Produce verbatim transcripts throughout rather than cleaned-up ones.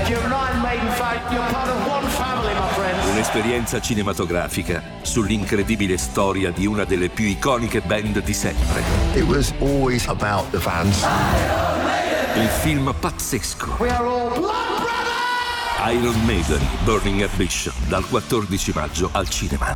Un'esperienza cinematografica sull'incredibile storia di una delle più iconiche band di sempre. It was always about the fans. Il film pazzesco Iron Maiden, Burning Ambition, dal quattordici maggio al cinema.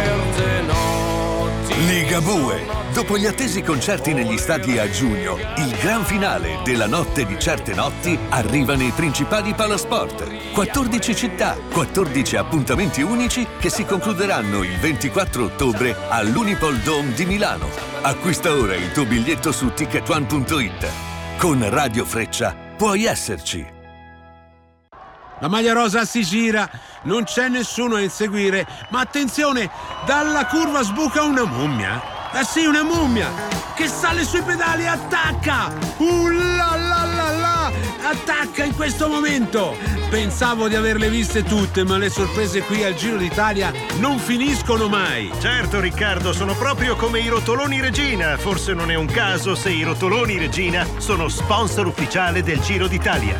Ligabue. Dopo gli attesi concerti negli stadi a giugno, il gran finale della Notte di certe notti arriva nei principali palasport. quattordici città, quattordici appuntamenti unici che si concluderanno il ventiquattro ottobre all'Unipol Dome di Milano. Acquista ora il tuo biglietto su ticket one punto it. Con Radio Freccia puoi esserci. La maglia rosa si gira, non c'è nessuno a inseguire, ma attenzione, dalla curva sbuca una mummia. Ah sì, una mummia che sale sui pedali e attacca. Uh la la la la, attacca in questo momento. Pensavo di averle viste tutte, ma le sorprese qui al Giro d'Italia non finiscono mai. Certo Riccardo, sono proprio come i rotoloni Regina. Forse non è un caso se i rotoloni Regina sono sponsor ufficiale del Giro d'Italia.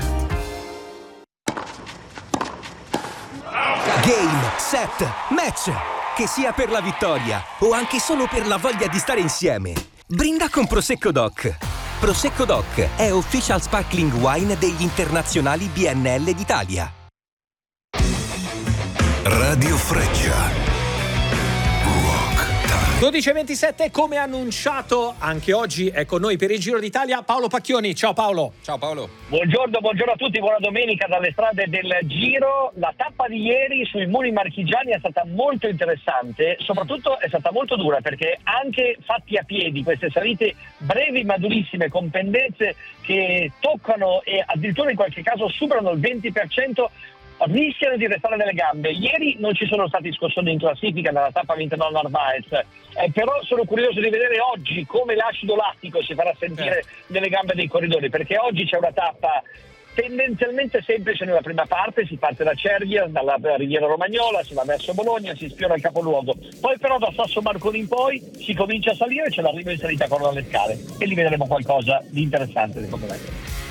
Game, set, match! Che sia per la vittoria o anche solo per la voglia di stare insieme. Brinda con Prosecco Doc. Prosecco Doc è official sparkling wine degli internazionali B N L d'Italia. Radio Freccia. dodici e ventisette, come annunciato anche oggi è con noi per il Giro d'Italia Paolo Pacchioni. Ciao Paolo. Ciao Paolo. Buongiorno, buongiorno a tutti, buona domenica dalle strade del Giro. La tappa di ieri sui Muli Marchigiani è stata molto interessante, soprattutto è stata molto dura perché anche fatti a piedi, queste salite brevi ma durissime con pendenze che toccano e addirittura in qualche caso superano il venti per cento, rischiano di restare nelle gambe. Ieri non ci sono stati scossoni in classifica nella tappa ventinove Narvaez, eh, però sono curioso di vedere oggi come l'acido lattico si farà sentire eh. nelle gambe dei corridori, perché oggi c'è una tappa tendenzialmente semplice nella prima parte, si parte da Cervia, dalla Riviera Romagnola, si va verso Bologna, si sfiora il capoluogo, poi però da Sasso Marconi in poi si comincia a salire, c'è l'arrivo in salita con le scale e lì vedremo qualcosa di interessante secondo me.